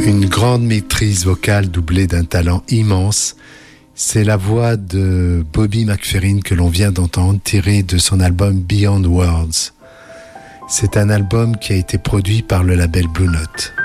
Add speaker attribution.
Speaker 1: Une grande maîtrise vocale doublée d'un talent immense. C'est la voix de Bobby McFerrin que l'on vient d'entendre, tirée de son album Beyond Words. C'est un album qui a été produit par le label Blue Note.